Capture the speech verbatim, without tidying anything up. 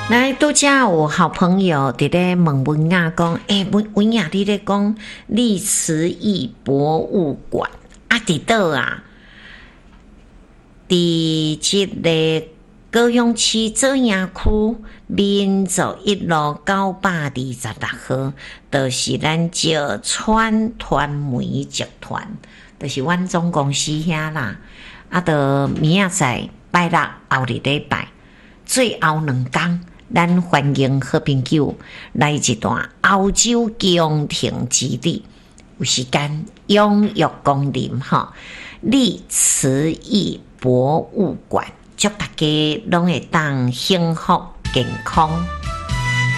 来，拄则有好朋友伫咧问文雅讲，诶、欸，文文雅伫咧讲历慈义博物馆啊，伫倒啊？伫即个高雄市左营区民族一路九百二十六號，就是咱石川传媒集团，就是阮总公司遐啦。啊，到明仔载拜六后日礼拜，最后两天。咱欢迎好朋友来一段欧洲宫廷之旅，有时间踊跃光临哈！历慈义博物馆，祝大家拢会当幸福健康。